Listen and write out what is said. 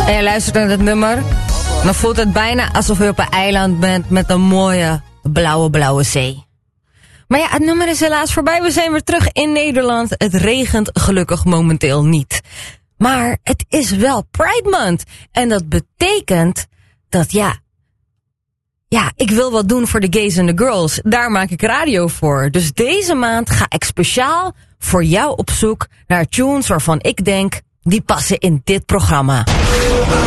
En je luistert naar het nummer, dan voelt het bijna alsof je op een eiland bent met een mooie blauwe zee. Maar ja, het nummer is helaas voorbij. We zijn weer terug in Nederland. Het regent gelukkig momenteel niet. Maar het is wel Pride Month. En dat betekent dat ja, ik wil wat doen voor de gays en de girls. Daar maak ik radio voor. Dus deze maand ga ik speciaal voor jou op zoek naar tunes waarvan ik denk, die passen in dit programma.